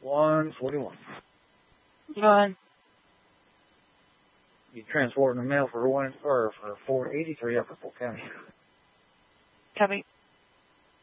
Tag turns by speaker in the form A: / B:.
A: 141.
B: Go ahead.
A: You transporting the mail for 483 Upper Polk County.
B: Copy.